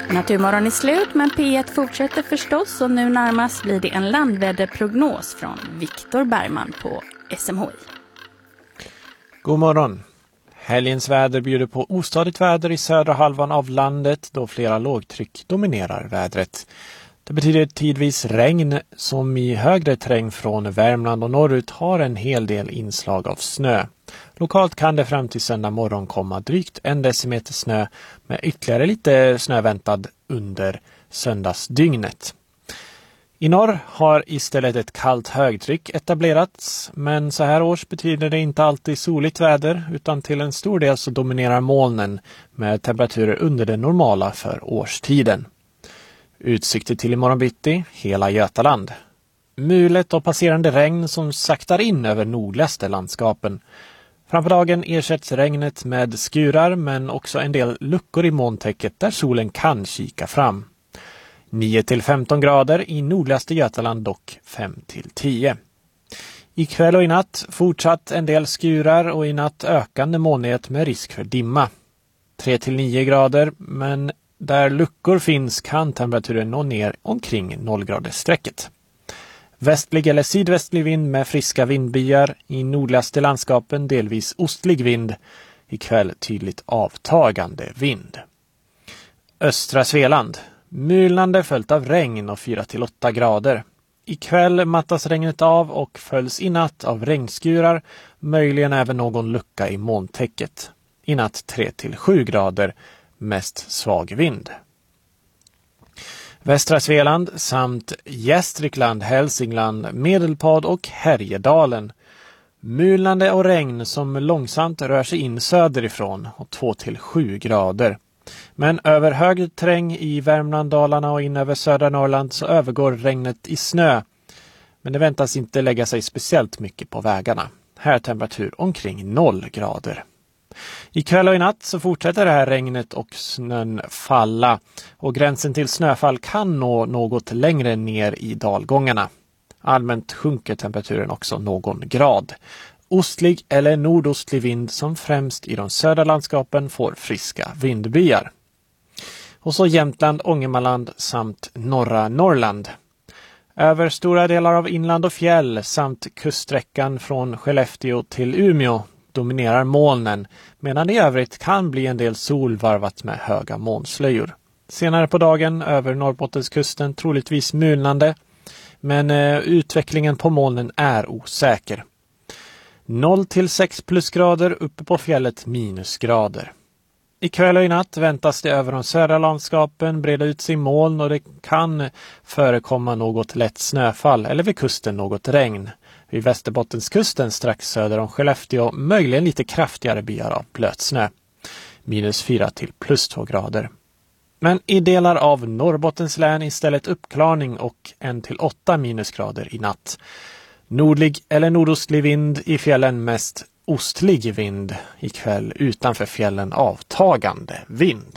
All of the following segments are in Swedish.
Naturmorgon är slut, men P1 fortsätter förstås och nu närmast blir det en landväderprognos från Viktor Bergman på SMHI. God morgon. Helgens väder bjuder på ostadigt väder i södra halvan av landet då flera lågtryck dominerar vädret. Det betyder tidvis regn som i högre terräng från Värmland och norrut har en hel del inslag av snö. Lokalt kan det fram till söndag morgon komma drygt 1 decimeter snö med ytterligare lite snö väntad under söndagsdygnet. I norr har istället ett kallt högtryck etablerats, men så här års betyder det inte alltid soligt väder utan till en stor del så dominerar molnen med temperaturer under det normala för årstiden. Utsikter till imorgon bitti, hela Götaland. Mulet och passerande regn som saktar in över nordligaste landskapen. Framför dagen ersätts regnet med skurar men också en del luckor i molntäcket där solen kan kika fram. 9-15 grader i nordligaste Götaland, dock 5-10. Ikväll och i natt fortsatt en del skurar och i natt ökande molnighet med risk för dimma. 3-9 grader, men där luckor finns kan temperaturen nå ner omkring 0-gradersstrecket. Västlig eller sydvästlig vind med friska vindbyar i nordligaste landskapen, delvis ostlig vind. Ikväll tydligt avtagande vind. Östra Svealand. Mulnande följt av regn och 4-8 grader. Ikväll mattas regnet av och följs i natt av regnskurar, möjligen även någon lucka i molntäcket. I natt 3-7 grader, mest svag vind. Västra Svealand samt Gästrikland, Hälsingland, Medelpad och Härjedalen. Mulnande och regn som långsamt rör sig in söderifrån och 2-7 grader. Men över hög terräng i Värmland, Dalarna och in över södra Norrland så övergår regnet i snö. Men det väntas inte lägga sig speciellt mycket på vägarna. Här temperatur omkring 0 grader. Ikväll och i natt så fortsätter det här regnet och snön falla. Och gränsen till snöfall kan nå något längre ner i dalgångarna. Allmänt sjunker temperaturen också någon grad. Ostlig eller nordostlig vind som främst i de södra landskapen får friska vindbyar. Och så Jämtland, Ångermanland samt norra Norrland. Över stora delar av inland och fjäll samt kuststräckan från Skellefteå till Umeå dominerar molnen, medan det i övrigt kan bli en del sol varvat med höga molnslöjor. Senare på dagen över Norrbottenskusten troligtvis mulnande, men utvecklingen på molnen är osäker. 0-6 plusgrader, uppe på fjället minusgrader. Ikväll och i natt väntas det över de södra landskapen breda ut sig moln och det kan förekomma något lätt snöfall eller vid kusten något regn. Vid Västerbottenskusten strax söder om Skellefteå möjligen lite kraftigare byar av blötsnö. -4 till +2 grader. Men i delar av Norrbottens län istället uppklarning och 1-8 minusgrader i natt. Nordlig eller nordostlig vind, i fjällen mest ostlig vind, ikväll utanför fjällen avtagande vind.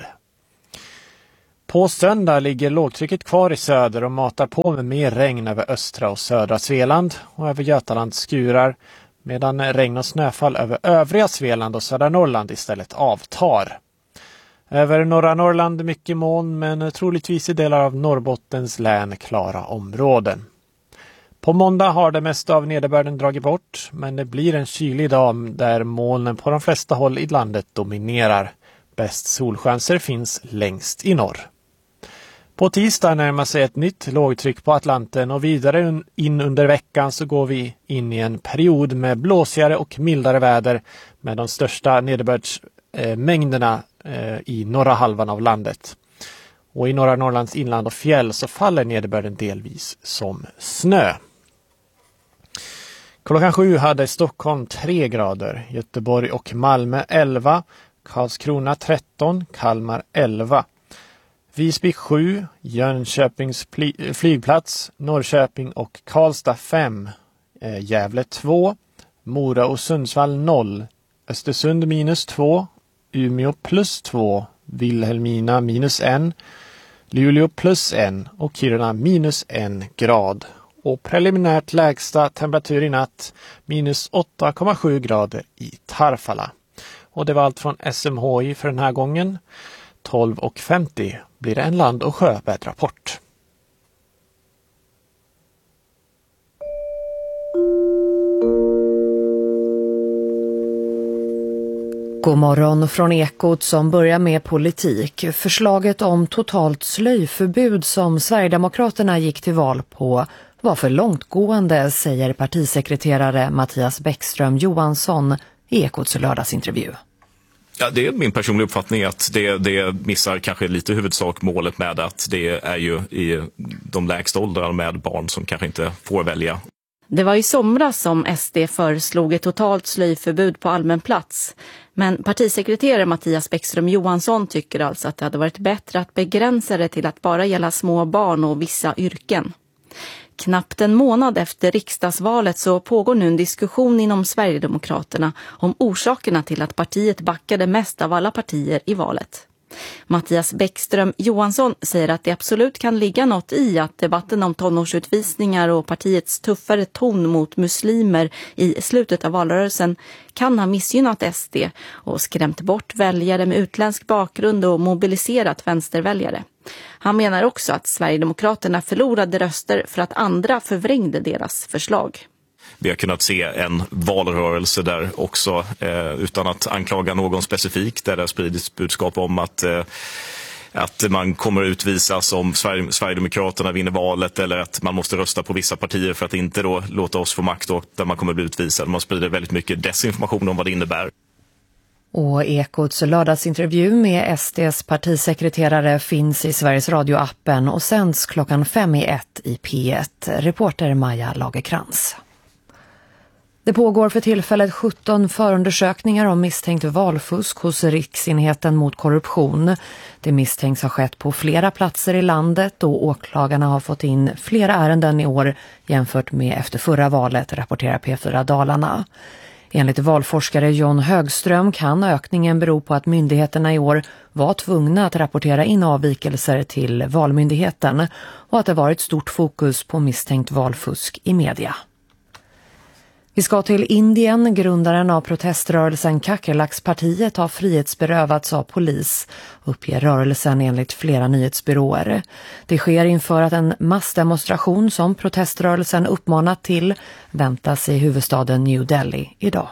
På söndag ligger lågtrycket kvar i söder och matar på med mer regn över östra och södra Svealand och över Götaland skurar, medan regn och snöfall över övriga Svealand och södra Norrland istället avtar. Över norra Norrland mycket moln, men troligtvis i delar av Norrbottens län klara områden. På måndag har det mesta av nederbörden dragit bort, men det blir en kylig dag där molnen på de flesta håll i landet dominerar. Bäst solchanser finns längst i norr. På tisdag närmar sig ett nytt lågtryck på Atlanten och vidare in under veckan så går vi in i en period med blåsigare och mildare väder med de största nederbördsmängderna i norra halvan av landet. Och i norra Norrlands inland och fjäll så faller nederbörden delvis som snö. Klockan 7 hade Stockholm 3 grader, Göteborg och Malmö 11, Karlskrona 13, Kalmar 11. Visby 7, Jönköpings flygplats, Norrköping och Karlstad 5, Gävle 2, Mora och Sundsvall 0, Östersund -2, Umeå +2, Vilhelmina -1, Luleå +1 och Kiruna -1 grad. Och preliminärt lägsta temperatur i natt -8,7 grader i Tarfala. Och det var allt från SMHI för den här gången. 12:50 blir det en land- och sjöväderrapport. God morgon från Ekot som börjar med politik. Förslaget om totalt slöjförbud som Sverigedemokraterna gick till val på var för långtgående, säger partisekreterare Mattias Bäckström Johansson i Ekots lördagsintervju. Ja, det är min personliga uppfattning att det missar kanske lite huvudsak målet med att det är ju i de lägsta åldrarna med barn som kanske inte får välja. Det var i somras som SD föreslog ett totalt slöjförbud på allmän plats. Men partisekreterare Mattias Bäckström Johansson tycker alltså att det hade varit bättre att begränsa det till att bara gälla små barn och vissa yrken. Knappt en månad efter riksdagsvalet så pågår nu en diskussion inom Sverigedemokraterna om orsakerna till att partiet backade mest av alla partier i valet. Mattias Bäckström Johansson säger att det absolut kan ligga något i att debatten om tonårsutvisningar och partiets tuffare ton mot muslimer i slutet av valrörelsen kan ha missgynnat SD och skrämt bort väljare med utländsk bakgrund och mobiliserat vänsterväljare. Han menar också att Sverigedemokraterna förlorade röster för att andra förvrängde deras förslag. Vi har kunnat se en valrörelse där också, utan att anklaga någon specifikt, där det har spridits budskap om att man kommer att utvisas om Sverigedemokraterna vinner valet, eller att man måste rösta på vissa partier för att inte då låta oss få makt, och där man kommer att bli utvisad. Man sprider väldigt mycket desinformation om vad det innebär. Och Ekots lördagsintervju med SDs partisekreterare finns i Sveriges Radio-appen och sänds 5:01 i P1. Reporter Maja Lagerkrans. Det pågår för tillfället 17 förundersökningar om misstänkt valfusk hos Riksenheten mot korruption. Det misstänks ha skett på flera platser i landet och åklagarna har fått in flera ärenden i år jämfört med efter förra valet, rapporterar P4 Dalarna. Enligt valforskare John Högström kan ökningen bero på att myndigheterna i år var tvungna att rapportera in avvikelser till Valmyndigheten och att det varit stort fokus på misstänkt valfusk i media. Vi ska till Indien. Grundaren av proteströrelsen Kakerlakspartiet har frihetsberövats av polis, uppger rörelsen enligt flera nyhetsbyråer. Det sker inför att en massdemonstration som proteströrelsen uppmanat till väntas i huvudstaden New Delhi idag.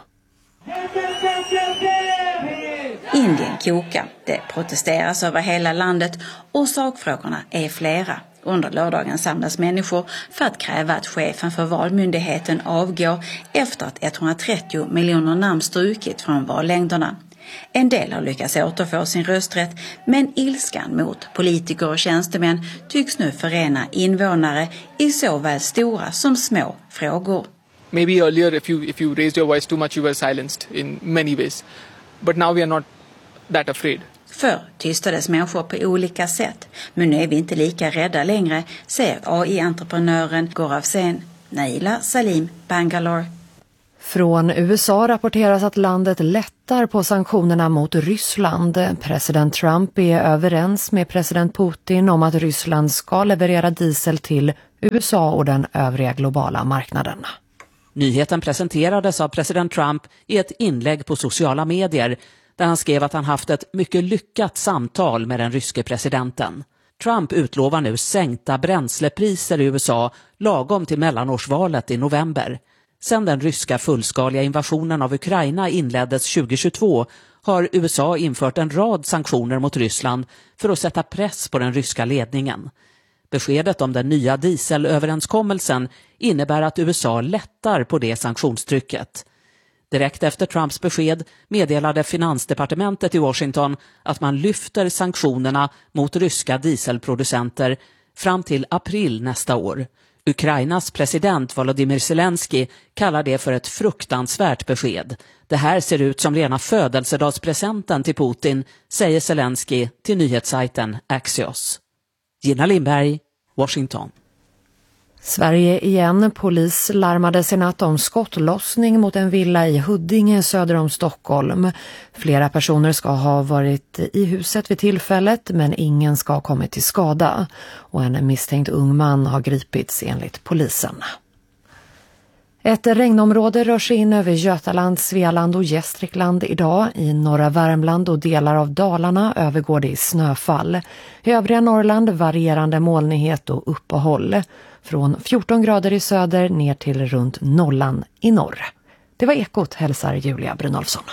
Indien kokar. Det protesteras över hela landet och sakfrågorna är flera. Under lördagen samlas människor för att kräva att chefen för valmyndigheten avgår efter att 130 miljoner namn strukit från vallängderna. En del har lyckats återfå sin rösträtt, men ilskan mot politiker och tjänstemän tycks nu förena invånare i såväl stora som små frågor. Maybe earlier if you raised your voice too much you were silenced in many ways. But now we are not that afraid. Förr tystades människor på olika sätt, men nu är vi inte lika rädda längre, säger AI-entreprenören Gaurav Sen. Naila Salim, Bangalore. Från USA rapporteras att landet lättar på sanktionerna mot Ryssland. President Trump är överens med president Putin om att Ryssland ska leverera diesel till USA och den övriga globala marknaden. Nyheten presenterades av president Trump i ett inlägg på sociala medier där han skrev att han haft ett mycket lyckat samtal med den ryske presidenten. Trump utlovar nu sänkta bränslepriser i USA lagom till mellanårsvalet i november. Sedan den ryska fullskaliga invasionen av Ukraina inleddes 2022 har USA infört en rad sanktioner mot Ryssland för att sätta press på den ryska ledningen. Beskedet om den nya dieselöverenskommelsen innebär att USA lättar på det sanktionstrycket. Direkt efter Trumps besked meddelade finansdepartementet i Washington att man lyfter sanktionerna mot ryska dieselproducenter fram till april nästa år. Ukrainas president Volodymyr Zelensky kallar det för ett fruktansvärt besked. Det här ser ut som rena födelsedagspresenten till Putin, säger Zelensky till nyhetssajten Axios. Gina Lindberg, Washington. Sverige igen. Polis larmades i natt om skottlossning mot en villa i Huddinge söder om Stockholm. Flera personer ska ha varit i huset vid tillfället, men ingen ska ha kommit till skada. Och en misstänkt ung man har gripits enligt polisen. Ett regnområde rör sig in över Götaland, Svealand och Gästrikland idag. I norra Värmland och delar av Dalarna övergår det i snöfall. I övriga Norrland varierande molnighet och uppehåll. Från 14 grader i söder ner till runt nollan i norr. Det var Ekot, hälsar Julia Brynolfsson.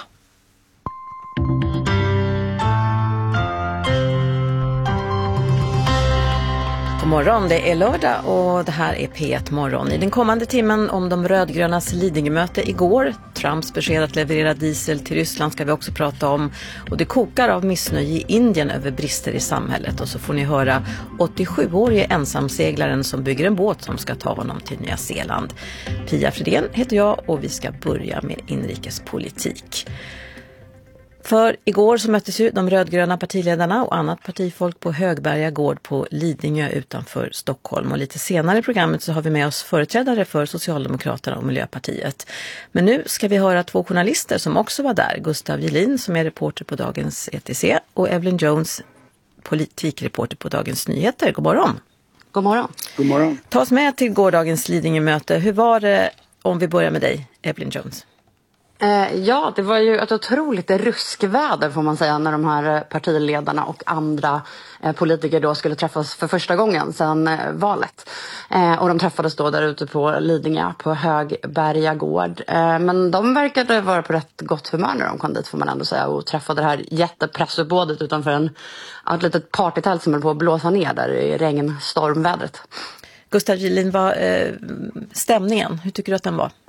God morgon, det är lördag och det här är P1 Morgon. I den kommande timmen om de rödgrönas Lidingömöte igår. Trumps besked att leverera diesel till Ryssland ska vi också prata om. Och det kokar av missnöje i Indien över brister i samhället. Och så får ni höra 87-årige ensamseglaren som bygger en båt som ska ta honom till Nya Zeeland. Pia Fredén heter jag och vi ska börja med inrikespolitik. För igår så möttes ju de rödgröna partiledarna och annat partifolk på Högberga gård på Lidingö utanför Stockholm. Och lite senare i programmet så har vi med oss företrädare för Socialdemokraterna och Miljöpartiet. Men nu ska vi höra två journalister som också var där. Gustav Jelin som är reporter på Dagens ETC och Evelyn Jones, politikreporter på Dagens Nyheter. God morgon. God morgon. God morgon. Ta oss med till gårdagens Lidingö-möte. Hur var det, om vi börjar med dig, Evelyn Jones? Ja, det var ju ett otroligt ruskväder får man säga när de här partiledarna och andra politiker då skulle träffas för första gången sedan valet. Och de träffades då där ute på Lidingö på Högberga gård. Men de verkade vara på rätt gott humör när de kom dit får man ändå säga och träffade det här jättepressuppbådet utanför ett litet partytält som höll på att blåsa ner där i regnstormvädret. Gustav Jelin, var stämningen, hur tycker du att den var?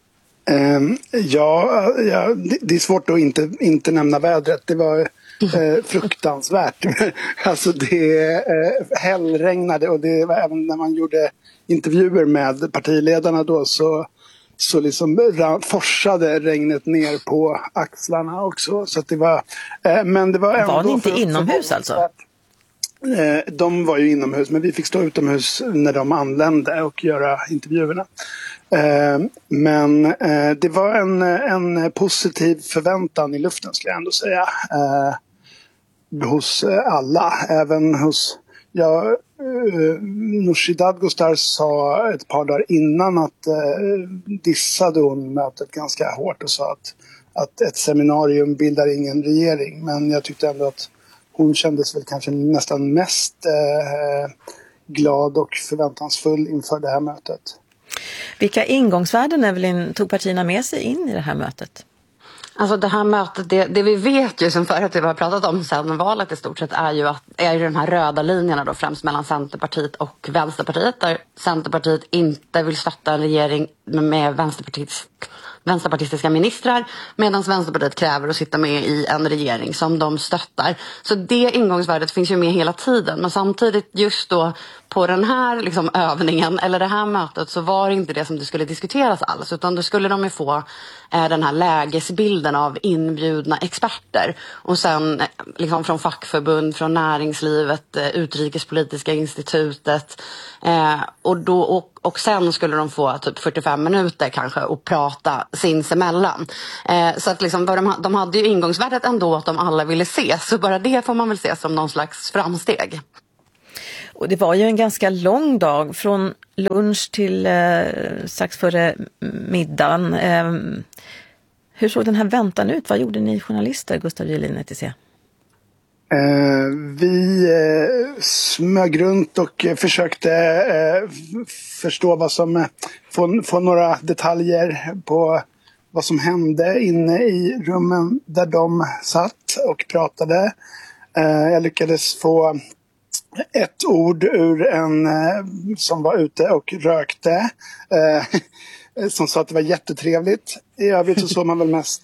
Ja, det är svårt att inte nämna vädret. Det var fruktansvärt. Alltså det hällregnade och det var även när man gjorde intervjuer med partiledarna då så liksom forsade regnet ner på axlarna också. Så att det var, men det var ändå... Var ni inte inomhus alltså? De var ju inomhus, men vi fick stå utomhus när de anlände och göra intervjuerna. Men det var en positiv förväntan i luften skulle jag ändå säga. Hos alla, även hos... Nooshi Dadgostar sa ett par dagar innan att dissade hon mötet ganska hårt och sa att ett seminarium bildar ingen regering. Men jag tyckte ändå att hon kändes väl kanske nästan mest glad och förväntansfull inför det här mötet. Vilka ingångsvärden, Evelyn, tog partierna med sig in i det här mötet? Alltså det här mötet, det vi vet ju som förut vi har pratat om sedan valet i stort sett är ju de här röda linjerna då främst mellan Centerpartiet och Vänsterpartiet där Centerpartiet inte vill stötta en regering med vänsterpartistiska ministrar medan Vänsterpartiet kräver att sitta med i en regering som de stöttar. Så det ingångsvärdet finns ju med hela tiden men samtidigt just då på den här liksom övningen eller det här mötet så var det inte det som det skulle diskuteras alls utan då skulle de ju få den här lägesbilden av inbjudna experter och sen liksom från fackförbund, från näringslivet, Utrikespolitiska institutet och sen skulle de få typ 45 minuter kanske att prata sinsemellan. Så att liksom, de hade ju ingångsvärdet ändå att de alla ville se så bara det får man väl se som någon slags framsteg. Och det var ju en ganska lång dag från lunch till strax före middagen. Hur såg den här väntan ut? Vad gjorde ni journalister, Gustav Jelin, ETC? Vi smög runt och försökte förstå vad som få några detaljer på vad som hände inne i rummen där de satt och pratade. Jag lyckades få ett ord ur en som var ute och rökte som sa att det var jättetrevligt. I övrigt så såg man väl mest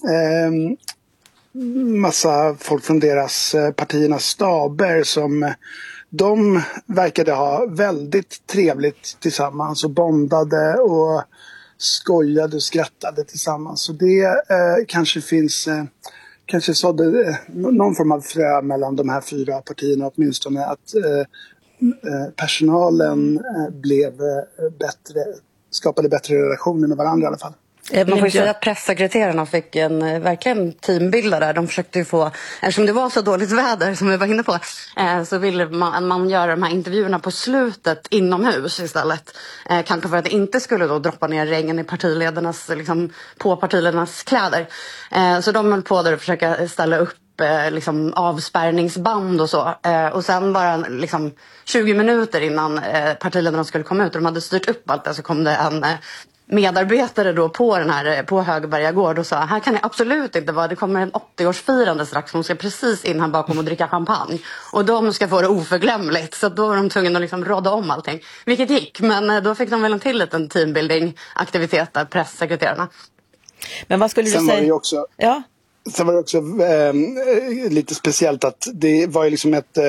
massa folk från deras partiernas staber som de verkade ha väldigt trevligt tillsammans och bondade och skojade och skrattade tillsammans. Så det kanske finns kanske sådde någon form av frö mellan de här fyra partierna åtminstone att personalen blev bättre, skapade bättre relationer med varandra i alla fall. Man får ju säga att pressekreterarna fick en verkligen teambilda där. De försökte ju få, eftersom det var så dåligt väder som vi var inne på, så ville man göra de här intervjuerna på slutet inomhus istället. Kanske för att det inte skulle då droppa ner regn i partiledarnas, liksom, på partiledarnas kläder. Så de höll på där att försöka ställa upp liksom avspärrningsband och så. Och sen bara liksom 20 minuter innan partiledarna skulle komma ut och de hade styrt upp allt det, så kom det en medarbetare då på Högberga gård och sa: här kan det absolut inte vara, det kommer en 80-årsfirande strax som ska precis in här bakom och dricka champagne och de ska få det oförglömligt. Så då var de tvungna att liksom råda om allting, vilket gick, men då fick de väl en till liten teambuilding aktivitet där, pressekreterarna. Men vad skulle du säga? Sen var det också lite speciellt att det var ju liksom ett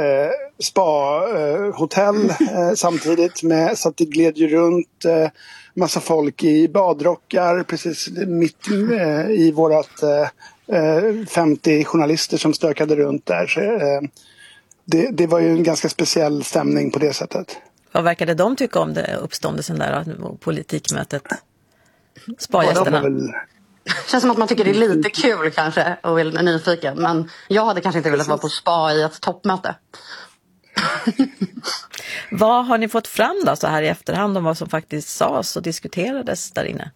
spa-hotell samtidigt med, så att det gled ju runt massa folk i badrockar precis mitt i vårat 50 journalister som stökade runt där. Så, det var ju en ganska speciell stämning på det sättet. Vad verkade de tycka om det uppståndelsen där och politikmötet? Spa-gästerna. Känns som att man tycker det är lite kul kanske och är nyfiken. Men jag hade kanske inte velat vara på spa i ett toppmöte. Vad har ni fått fram då så här i efterhand om vad som faktiskt sades och diskuterades där inne?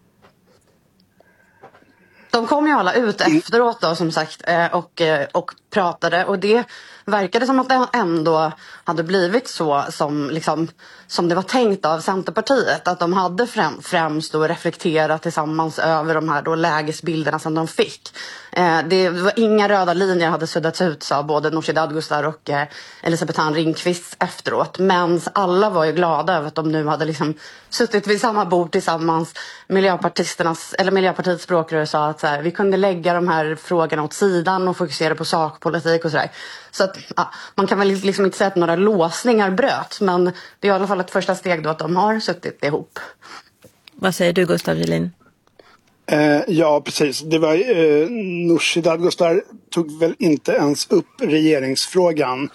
De kom ju alla ut efteråt då, som sagt, och pratade, och det verkade som att det ändå hade blivit så som det var tänkt av Centerpartiet, att de hade främst då reflekterat tillsammans över de här då lägesbilderna som de fick. Det var inga röda linjer hade suddats ut, sa både Nooshi Dadgostar och Elisabeth Thand Ringqvist efteråt, men alla var ju glada över att de nu hade liksom suttit vid samma bord tillsammans. Miljöpartiets språkrör sa att så här, vi kunde lägga de här frågorna åt sidan och fokusera på sakpolitik och sådär. Så att man kan väl liksom inte säga att några låsningar bröt, men det är i alla fall ett första steg då att de har suttit ihop. Vad säger du, Gustav Jelin? Ja, precis. Det var Nooshi Dadgostar tog väl inte ens upp regeringsfrågan,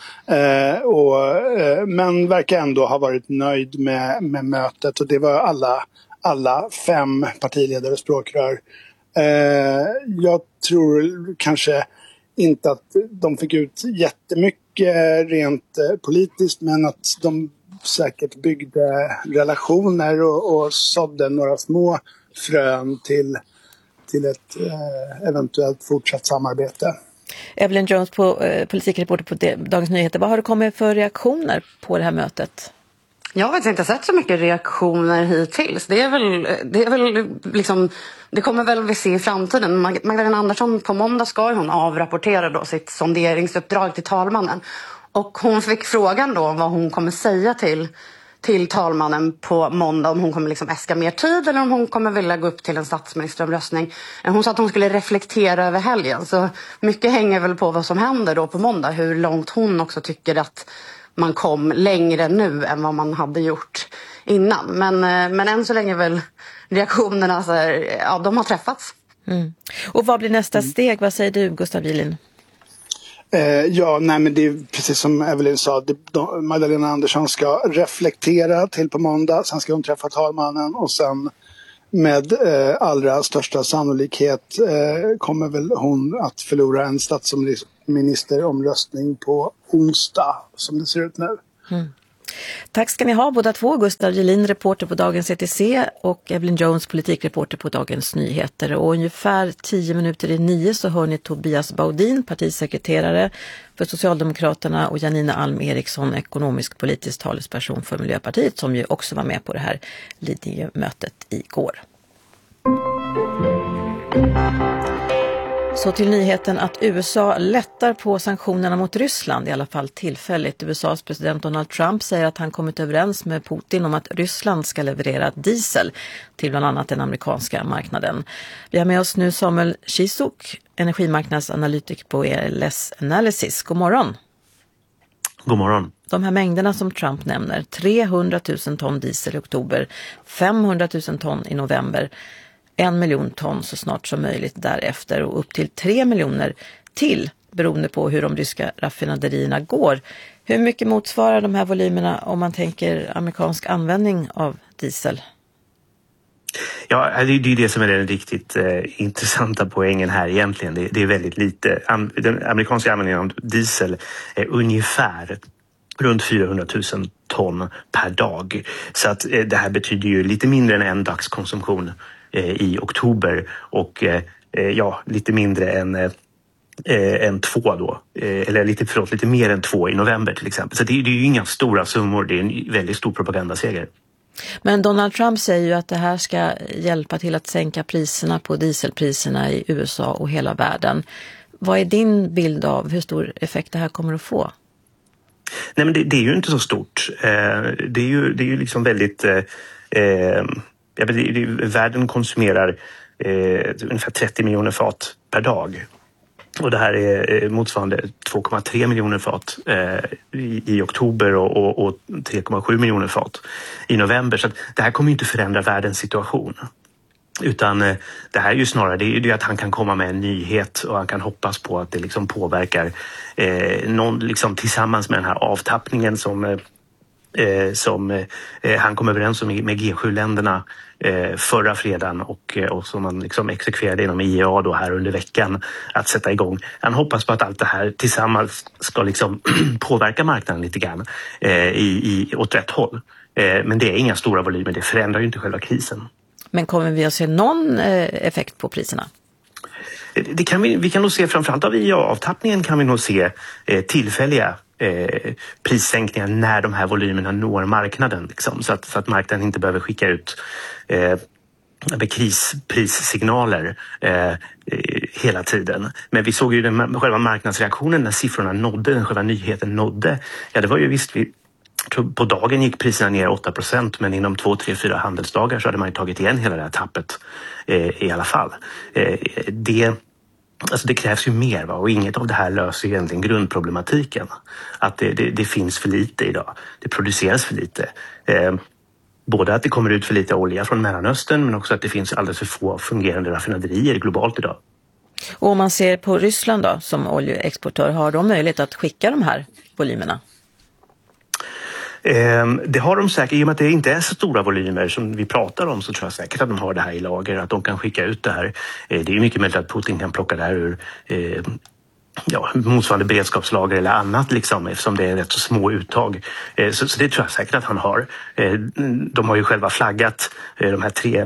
men verkar ändå ha varit nöjd med mötet, och det var alla 5 partiledare och språkrör. Jag tror kanske inte att de fick ut jättemycket rent politiskt, men att de säkert byggde relationer och sådde några små frön till ett eventuellt fortsatt samarbete. Evelyn Jones, politikreporter på Dagens Nyheter. Vad har det kommit för reaktioner på det här mötet? Jag har inte sett så mycket reaktioner hittills. Det är väl liksom, det kommer väl vi se i framtiden. Magdalena Andersson på måndag ska hon avrapportera då sitt sonderingsuppdrag till talmannen. Och hon fick frågan då vad hon kommer säga till talmannen på måndag, om hon kommer liksom äska mer tid eller om hon kommer vilja gå upp till en statsministeromröstning. Hon sa att hon skulle reflektera över helgen, så mycket hänger väl på vad som händer då på måndag, hur långt hon också tycker att man kom längre nu än vad man hade gjort innan. Men än så länge väl reaktionerna så här, ja, de har träffats. Mm. Och vad blir nästa steg? Vad säger du, Gustav Jelin? Men det är precis som Evelyn sa, Magdalena Andersson ska reflektera till på måndag, sen ska hon träffa talmannen och sen med allra största sannolikhet kommer väl hon att förlora en statsministeromröstning på onsdag som det ser ut nu. Mm. Tack ska ni ha båda två, Gustav Jelin, reporter på Dagens ETC, och Evelyn Jones, politikreporter på Dagens Nyheter. Och ungefär 10:10 så hör ni Tobias Baudin, partisekreterare för Socialdemokraterna, och Janina Alm Eriksson, ekonomisk-politisk talesperson för Miljöpartiet, som ju också var med på det här Lidingö-mötet igår. Så till nyheten att USA lättar på sanktionerna mot Ryssland, i alla fall tillfälligt. USAs president Donald Trump säger att han kommit överens med Putin om att Ryssland ska leverera diesel till bland annat den amerikanska marknaden. Vi har med oss nu Samuel Chisuk, energimarknadsanalytiker på ELS Analysis. God morgon. God morgon. De här mängderna som Trump nämner, 300 000 ton diesel i oktober, 500 000 ton i november, 1 miljon ton så snart som möjligt därefter och upp till 3 miljoner till, beroende på hur de ryska raffinaderierna går. Hur mycket motsvarar de här volymerna om man tänker amerikansk användning av diesel? Ja, det är det som är den riktigt intressanta poängen här egentligen. Det är väldigt lite. Den amerikanska användningen av diesel är ungefär runt 400 000 ton per dag. Så att det här betyder ju lite mindre än en dagskonsumtion i oktober och lite mindre än 2 då. Eller lite mer än 2 i november till exempel. Så det är ju inga stora summor, det är en väldigt stor propagandaseger. Men Donald Trump säger ju att det här ska hjälpa till att sänka priserna på dieselpriserna i USA och hela världen. Vad är din bild av hur stor effekt det här kommer att få? Nej, men det är ju inte så stort. Det är ju liksom väldigt... världen konsumerar ungefär 30 miljoner fat per dag. Och det här är motsvarande 2,3 miljoner fat i oktober och 3,7 miljoner fat i november. Så att det här kommer inte förändra världens situation. Utan det här är ju snarare det är att han kan komma med en nyhet och han kan hoppas på att det liksom påverkar någon liksom tillsammans med den här avtappningen som han kom överens om med G7-länderna förra fredagen och som man liksom exekverade inom IEA då här under veckan att sätta igång. Han hoppas på att allt det här tillsammans ska liksom påverka marknaden lite grann åt rätt håll. Men det är inga stora volymer, det förändrar ju inte själva krisen. Men kommer vi att se någon effekt på priserna? Det kan vi kan nog se, framförallt av IEA-avtappningen kan vi nog se tillfälliga prissänkningar när de här volymerna når marknaden. Liksom, så att marknaden inte behöver skicka ut krisprissignaler hela tiden. Men vi såg ju själva marknadsreaktionen när siffrorna den själva nyheten nådde. Ja, det var ju visst, på dagen gick priserna ner 8%, men inom 2, 3, 4 handelsdagar så hade man ju tagit igen hela det här tappet i alla fall. Det krävs ju mer, va? Och inget av det här löser egentligen grundproblematiken. Att det finns för lite idag. Det produceras för lite. Både att det kommer ut för lite olja från Mellanöstern men också att det finns alldeles för få fungerande raffinaderier globalt idag. Och om man ser på Ryssland då, som oljeexportör, har de möjlighet att skicka de här volymerna? Det har de säkert, i och med att det inte är så stora volymer som vi pratar om, så tror jag säkert att de har det här i lager, att de kan skicka ut det här. Det är mycket möjligt att Putin kan plocka det här ur motsvarande beredskapslager eller annat liksom, eftersom det är rätt så små uttag. Så det tror jag säkert att han har. De har ju själva flaggat de här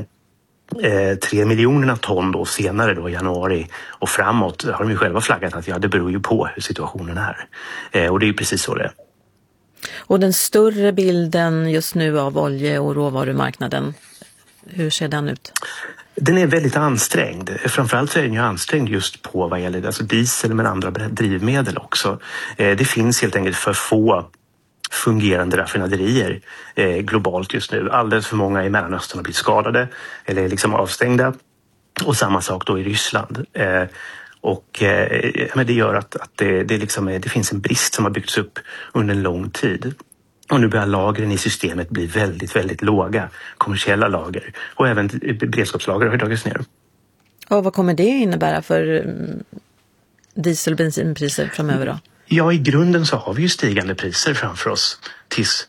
3 miljonerna ton då senare då i januari och framåt har de ju själva flaggat att det beror ju på hur situationen är. Och det är ju precis så det är. Och den större bilden just nu av olje- och råvarumarknaden, hur ser den ut? Den är väldigt ansträngd. Framförallt så är den ju ansträngd just på vad gäller diesel men andra drivmedel också. Det finns helt enkelt för få fungerande raffinaderier globalt just nu. Alldeles för många i Mellanöstern har blivit skadade eller liksom avstängda. Och samma sak då i Ryssland. Men det gör att det finns en brist som har byggts upp under en lång tid. Och nu börjar lagren i systemet bli väldigt, väldigt låga. Kommersiella lager. Och även beredskapslager har dragits ner. Och vad kommer det innebära för diesel- och bensinpriser framöver då? Ja, i grunden så har vi ju stigande priser framför oss tills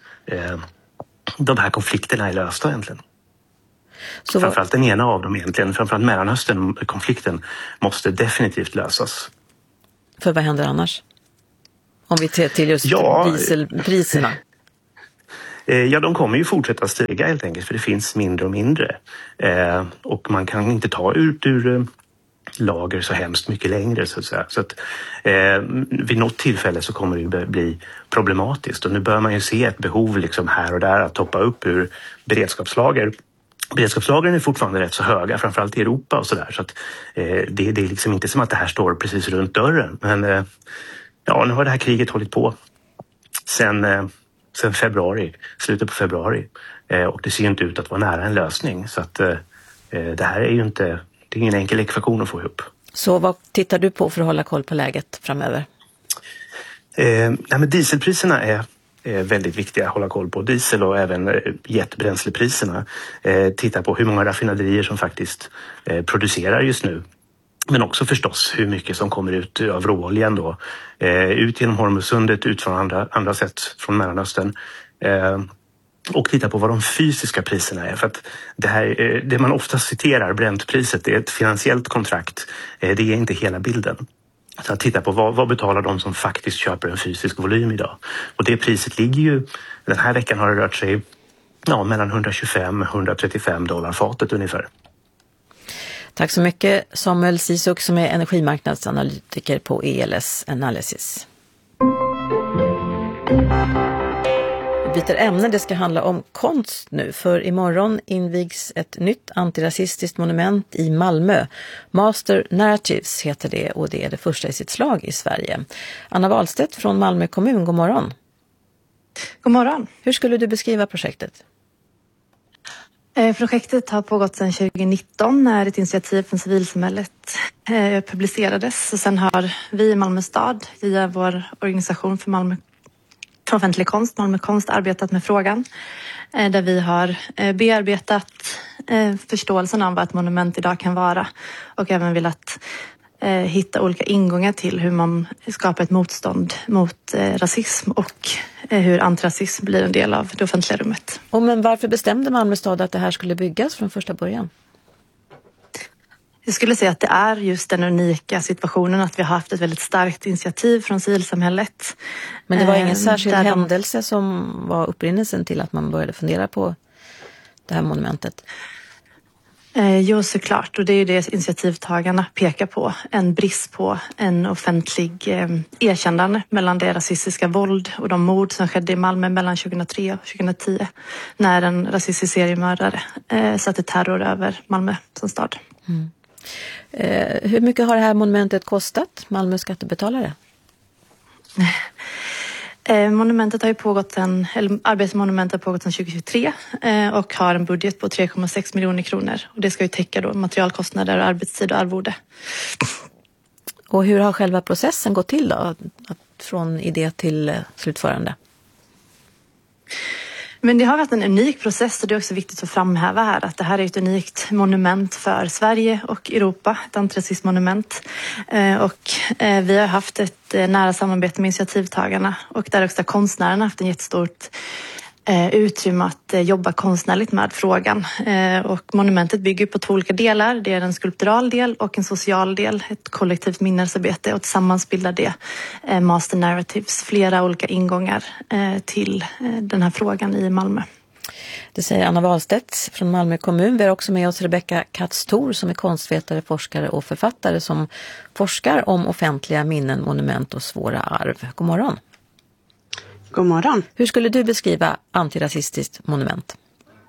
de här konflikterna är lösta egentligen. Så framförallt den ena av dem egentligen, framförallt Mellanöstern-konflikten måste definitivt lösas. För vad händer annars? Om vi ser till just dieselpriserna. De kommer ju fortsätta stiga helt enkelt för det finns mindre och mindre. Och man kan inte ta ut ur lager så hemskt mycket längre så att säga. Så att vid något tillfälle så kommer det bli problematiskt. Och nu bör man ju se ett behov liksom här och där att toppa upp ur beredskapslager. Beredskapslagren är fortfarande rätt så höga, framförallt i Europa och sådär. Så att det är liksom inte som att det här står precis runt dörren. Men nu har det här kriget hållit på sen februari, slutet på februari. Och det ser ju inte ut att vara nära en lösning. Så att det här är ju inte, det är ingen enkel ekvation att få ihop. Så vad tittar du på för att hålla koll på läget framöver? Men dieselpriserna är väldigt viktiga att hålla koll på. Diesel och även jetbränslepriserna. Titta på hur många raffinaderier som faktiskt producerar just nu. Men också förstås hur mycket som kommer ut av råoljan då. Ut genom Hormuzsundet, ut från andra sätt från Mellanöstern. och titta på vad de fysiska priserna är. För att det man ofta citerar, Brentpriset, det är ett finansiellt kontrakt. Det är inte hela bilden. Så att titta på vad betalar de som faktiskt köper en fysisk volym idag. Och det priset ligger ju, den här veckan har det rört sig mellan 125 och 135 dollar fatet ungefär. Tack så mycket Samuel Sisuk som är energimarknadsanalytiker på ELS Analysis. Vi byter ämne, det ska handla om konst nu, för imorgon invigs ett nytt antirasistiskt monument i Malmö. Master Narratives heter det, och det är det första i sitt slag i Sverige. Anna Wahlstedt från Malmö kommun, god morgon. God morgon. Hur skulle du beskriva projektet? Projektet har pågått sedan 2019 när ett initiativ från civilsamhället publicerades. Och sen har vi i Malmö stad via vår organisation för Malmö för offentlig konst, Malmö konst, arbetat med frågan. Där vi har bearbetat förståelsen av vad ett monument idag kan vara. Och även velat hitta olika ingångar till hur man skapar ett motstånd mot rasism och hur antirasism blir en del av det offentliga rummet. Men varför bestämde Malmö stad att det här skulle byggas från första början? Jag skulle säga att det är just den unika situationen att vi har haft ett väldigt starkt initiativ från civilsamhället. Men det var ingen särskild händelse som var upprinnelsen till att man började fundera på det här monumentet? Jo, såklart. Och det är ju det initiativtagarna pekar på. En brist på en offentlig erkännande mellan det rasistiska våld och de mord som skedde i Malmö mellan 2003 och 2010. När en rasistisk seriemördare satte terror över Malmö som stad. Mm. Hur mycket har det här monumentet kostat Malmö skattebetalare? Monumentet har ju arbetet med monumentet har pågått sedan 2023 och har en budget på 3,6 miljoner kronor. Och det ska ju täcka då materialkostnader, arbetstid och arvode. Och hur har själva processen gått till då? Från idé till slutförande? Men det har varit en unik process, och det är också viktigt att framhäva här att det här är ett unikt monument för Sverige och Europa, ett antirasismmonument. Och vi har haft ett nära samarbete med initiativtagarna, och där också konstnärerna haft en jättestort utrymme att jobba konstnärligt med frågan. Och monumentet bygger på 2 olika delar. Det är en skulptural del och en social del, ett kollektivt minnesarbete, och tillsammans bildar det Master Narratives, flera olika ingångar till den här frågan i Malmö. Det säger Anna Wahlstedt från Malmö kommun. Vi har också med oss Rebecka Katz-Thor som är konstvetare, forskare och författare som forskar om offentliga minnen, monument och svåra arv. God morgon. God morgon. Hur skulle du beskriva antirasistiskt monument?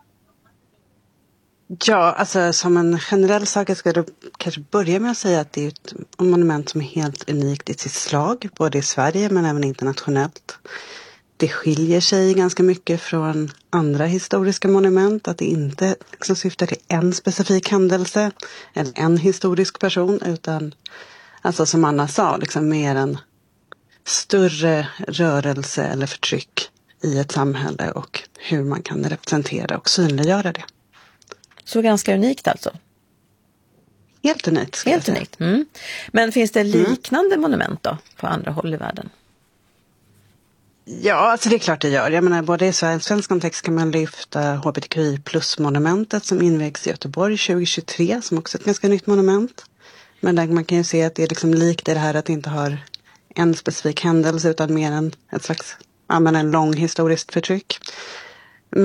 Ja, alltså som en generell sak ska jag kanske börja med att säga att det är ett monument som är helt unikt i sitt slag, både i Sverige men även internationellt. Det skiljer sig ganska mycket från andra historiska monument, att det inte liksom syftar till en specifik händelse eller en historisk person, utan alltså som Anna sa, liksom mer en större rörelse eller förtryck i ett samhälle och hur man kan representera och synliggöra det. Så ganska unikt alltså? Helt unikt. Helt unikt. Mm. Men finns det liknande monument då på andra håll i världen? Ja, alltså det är klart det gör. Jag menar, både i svensk kontext kan man lyfta HBTQI plus-monumentet som invägs i Göteborg 2023, som också är ett ganska nytt monument. Men där man kan ju se att det är liksom likt i det här att det inte har en specifik händelse utan mer än ett slags, en lång historiskt förtryck. Men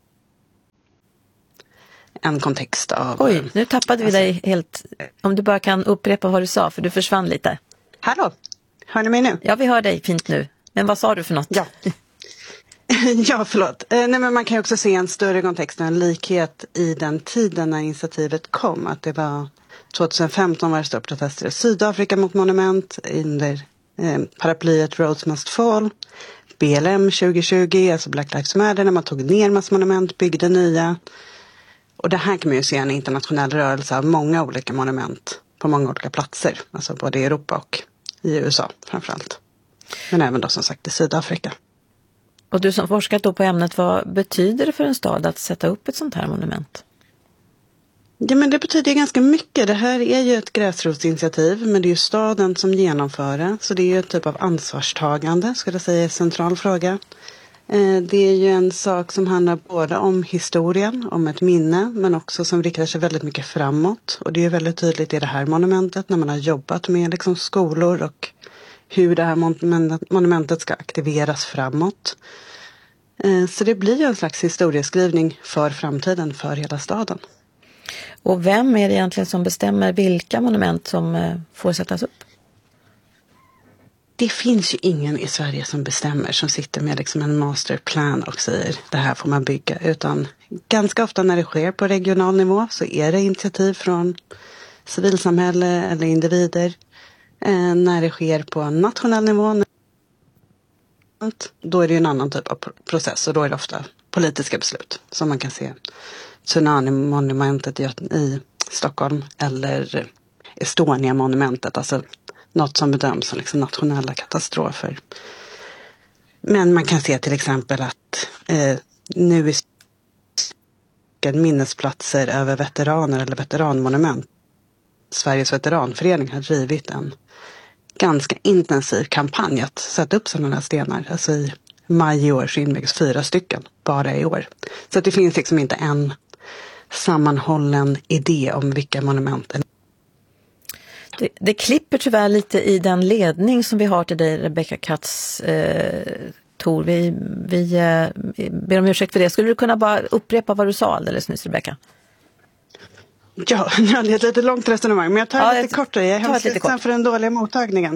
en kontext av... Oj, nu tappade vi dig helt. Om du bara kan upprepa vad du sa, för du försvann lite. Hallå, hör ni mig nu? Ja, vi hör dig fint nu. Men vad sa du för något? Ja, ja förlåt. Nej, men man kan ju också se en större kontext och en likhet i den tiden när initiativet kom. Att det var 2015 var det stora protester i Sydafrika mot monument under paraplyet Roads Must Fall. BLM 2020, alltså Black Lives Matter, när man tog ner massa monument, byggde nya. Och det här kan man ju se en internationell rörelse av många olika monument på många olika platser. Alltså både i Europa och i USA framförallt. Men även då som sagt i Sydafrika. Och du som forskat då på ämnet, vad betyder det för en stad att sätta upp ett sånt här monument? Ja, men det betyder ganska mycket. Det här är ju ett gräsrotsinitiativ, men det är ju staden som genomför det. Så det är ju ett typ av ansvarstagande, skulle jag säga, en central fråga. Det är ju en sak som handlar både om historien, om ett minne, men också som riktar sig väldigt mycket framåt. Och det är väldigt tydligt i det här monumentet när man har jobbat med liksom skolor och hur det här monumentet ska aktiveras framåt. Så det blir ju en slags historieskrivning för framtiden för hela staden. Och vem är det egentligen som bestämmer vilka monument som får sättas upp? Det finns ju ingen i Sverige som bestämmer, som sitter med liksom en masterplan och säger det här får man bygga. Utan ganska ofta när det sker på regional nivå så är det initiativ från civilsamhälle eller individer. När det sker på nationell nivå, då är det en annan typ av process och då är det ofta politiska beslut. Som man kan se Tsunami-monumentet i Stockholm eller Estonia-monumentet, alltså något som bedöms som liksom nationella katastrofer. Men man kan se till exempel att nu är minnesplatser över veteraner eller veteranmonument. Sveriges veteranförening har drivit en ganska intensiv kampanj att sätta upp sådana här stenar. Alltså i maj i år så invägs 4 stycken bara i år. Så att det finns liksom inte en sammanhållen idé om vilka monument. Det klipper tyvärr lite i den ledning som vi har till dig, Rebecca Katz, Tor. Vi ber om ursäkt för det. Skulle du kunna bara upprepa vad du sa alldeles nyss, Rebecca? Ja, det är ett lite långt resonemang, men jag tar lite kortare. Jag är hemskt ledsen för den dåliga mottagningen.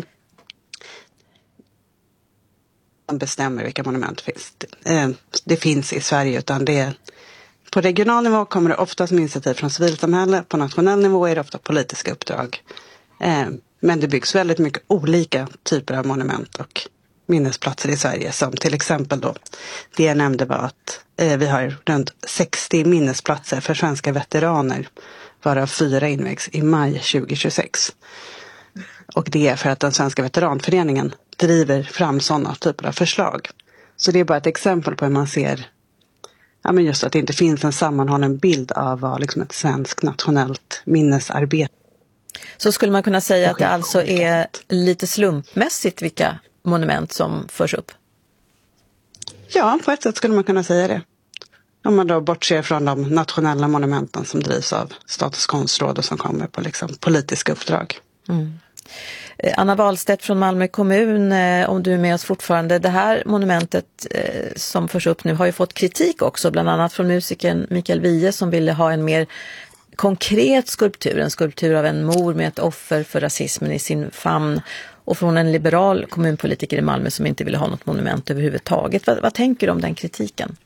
Man bestämmer vilka monument finns. Det finns i Sverige, utan det är på regional nivå kommer det oftast med initiativ från civilsamhälle. På nationell nivå är det ofta politiska uppdrag. Men det byggs väldigt mycket olika typer av monument och minnesplatser i Sverige. Som till exempel då, det jag nämnde var att vi har runt 60 minnesplatser för svenska veteraner. Varav 4 invägs i maj 2026. Och det är för att den svenska veteranföreningen driver fram sådana typer av förslag. Så det är bara ett exempel på hur man ser, ja, men just att det inte finns en sammanhållen bild av vad liksom ett svenskt nationellt minnesarbete. Så skulle man kunna säga att det alltså är lite slumpmässigt vilka monument som förs upp? Ja, på ett sätt skulle man kunna säga det. Om man då bortser från de nationella monumenten som drivs av Statens konstråd och som kommer på liksom politiska uppdrag. Mm. Anna Wahlstedt från Malmö kommun, om du är med oss fortfarande. Det här monumentet som förs upp nu har ju fått kritik också, bland annat från musikern Mikael Wiehe som ville ha en mer konkret skulptur. En skulptur av en mor med ett offer för rasismen i sin famn. Och från en liberal kommunpolitiker i Malmö som inte ville ha något monument överhuvudtaget. Vad tänker du om den kritiken?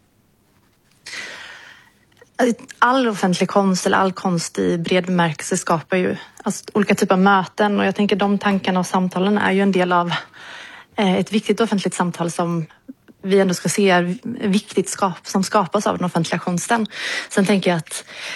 All offentlig konst eller all konst i bred bemärkelse skapar ju olika typer av möten, och jag tänker de tankarna och samtalen är ju en del av ett viktigt offentligt samtal som vi ändå ska se är viktigt som skapas av den offentliga konsten. Sen tänker jag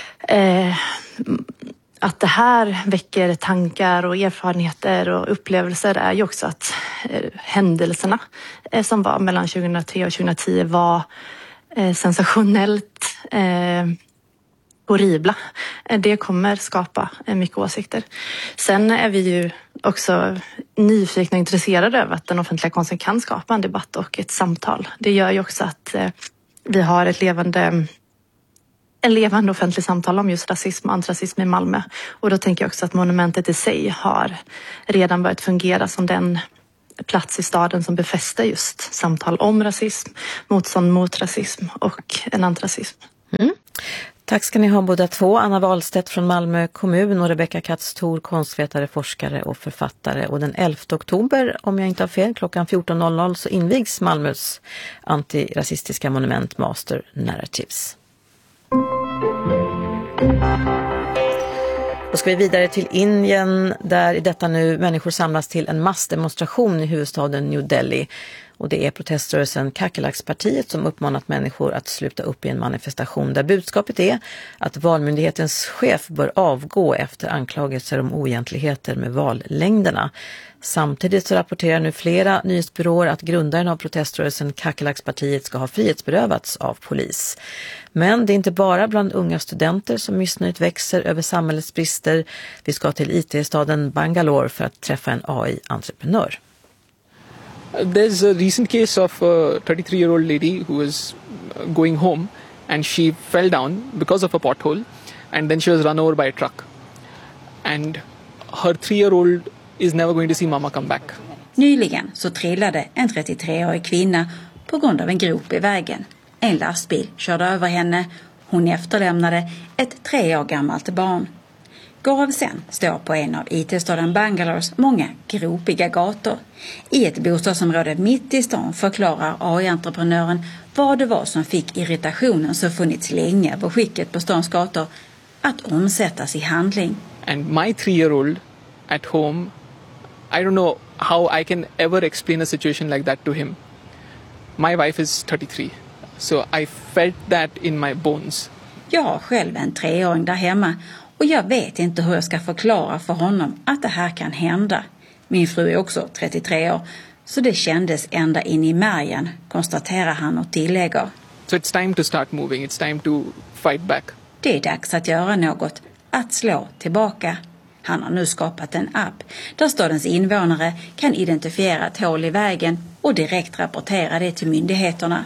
att det här väcker tankar och erfarenheter och upplevelser är ju också att händelserna som var mellan 2003 och 2010 var sensationellt horribla. Det kommer skapa mycket åsikter. Sen är vi ju också nyfikna och intresserade över att den offentliga konsten kan skapa en debatt och ett samtal. Det gör ju också att vi har en levande offentlig samtal om just rasism och antirasism i Malmö. Och då tänker jag också att monumentet i sig har redan börjat fungera som den plats i staden som befäster just samtal om rasism, motstånd mot rasism och en antirasism. Mm. Tack ska ni ha båda två. Anna Wahlstedt från Malmö kommun och Rebecca Katz Tor, konstvetare, forskare och författare. Och den 11 oktober, om jag inte har fel, klockan 14.00 så invigs Malmös antirasistiska monument Master Narratives. Då ska vi vidare till Indien där i detta nu människor samlas till en massdemonstration i huvudstaden New Delhi. Och det är proteströrelsen Kakelaks-partiet som uppmanat människor att sluta upp i en manifestation där budskapet är att valmyndighetens chef bör avgå efter anklagelser om oegentligheter med vallängderna. Samtidigt så rapporterar nu flera nyhetsbyråer att grundaren av proteströrelsen Kakelaks-partiet ska ha frihetsberövats av polis. Men det är inte bara bland unga studenter som missnöjet växer över samhällets brister. Vi ska till IT-staden Bangalore för att träffa en AI-entreprenör. There's a recent case of a 33-year-old lady who was going home and she fell down because of a pothole and then she was run over by a truck. And her 3-year-old is never going to see mama come back. Nyligen så trillade en 33-årig kvinna på grund av en grop i vägen. En lastbil körde över henne. Hon efterlämnade ett 3 år gammalt barn. Garavsen står på en av IT-staden Bangalores många gropiga gator. I ett bostadsområde mitt i stan förklarar AI-entreprenören vad det var som fick irritationen som funnits länge på skicket på stans gator att omsättas i handling. And my 3-year-old at home, I don't know how I can ever explain a situation like that to him. My wife is 33, so I felt that in my bones. Jag har själv en 3-åring där hemma och jag vet inte hur jag ska förklara för honom att det här kan hända. Min fru är också 33 år, så det kändes ända in i märgen, konstaterar han och tillägger. So it's time to start moving, it's time to fight back. Det är dags att göra något, att slå tillbaka. Han har nu skapat en app där stadens invånare kan identifiera ett hål i vägen och direkt rapportera det till myndigheterna.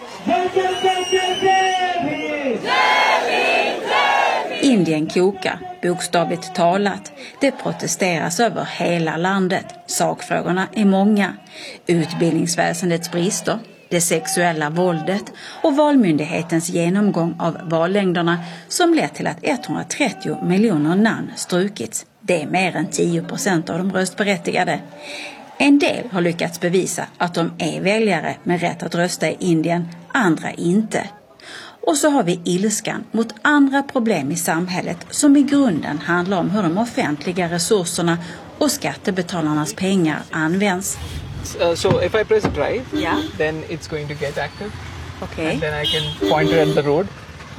Indien kokar, bokstavligt talat. Det protesteras över hela landet. Sakfrågorna är många. Utbildningsväsendets brister, det sexuella våldet och valmyndighetens genomgång av vallängderna som lett till att 130 miljoner namn strukits. Det är mer än 10% av de röstberättigade. En del har lyckats bevisa att de är väljare med rätt att rösta i Indien, andra inte. Och så har vi ilskan mot andra problem i samhället som i grunden handlar om hur de offentliga resurserna och skattebetalarnas pengar används. So if I press drive, then it's going to get active. Okay. And then I can point it at the road.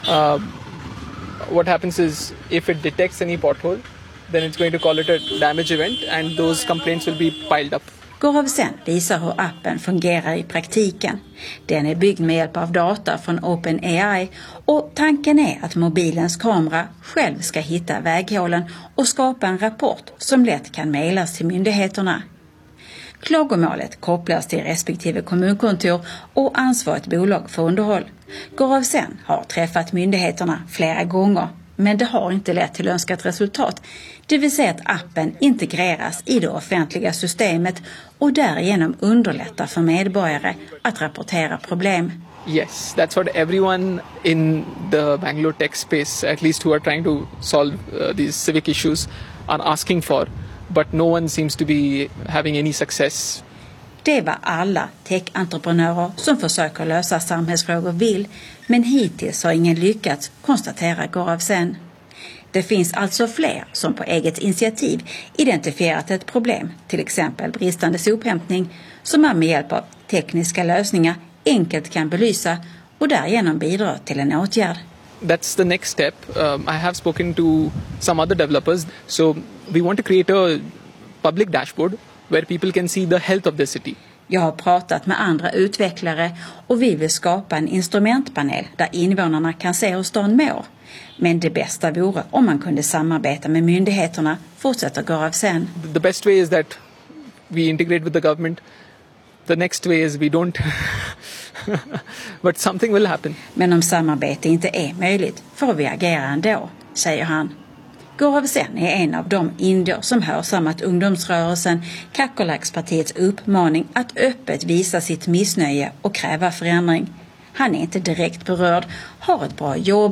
What happens is if it detects any pothole, then it's going to call it a damage event and those complaints will be piled up. Garavsen visar hur appen fungerar i praktiken. Den är byggd med hjälp av data från OpenAI och tanken är att mobilens kamera själv ska hitta väghålen och skapa en rapport som lätt kan mejlas till myndigheterna. Klagomålet kopplas till respektive kommunkontor och ansvarigt bolag för underhåll. Garavsen har träffat myndigheterna flera gånger, men det har inte lett till önskat resultat. Det vill säga att appen integreras i det offentliga systemet och därigenom underlättar för medborgare att rapportera problem. Yes, that's what everyone in the Bangalore tech space, at least who are trying to solve these civic issues, are asking for. But no one seems to be having any success. Det var alla tech-entreprenörer som försöker lösa samhällsfrågor vill, men hittills har ingen lyckats, konstaterar Garavsen. Det finns alltså fler som på eget initiativ identifierat ett problem, till exempel bristande sophämtning, som man med hjälp av tekniska lösningar enkelt kan belysa och därigenom bidra till en åtgärd. That's the next step. I have spoken to some other developers. So we want to create a public dashboard where people can see the health of the city. Jag har pratat med andra utvecklare och vi vill skapa en instrumentpanel där invånarna kan se hur stan mår. Men det bästa vore om man kunde samarbeta med myndigheterna, fortsätter Garavsen. The best way is that we integrate with the government. The next way is we don't. But something will happen. Men om samarbete inte är möjligt får vi agera ändå, säger han. Garavsen är en av de indier som hörsammat ungdomsrörelsen Kakolakspartiets uppmaning att öppet visa sitt missnöje och kräva förändring. Han är inte direkt berörd, har ett bra jobb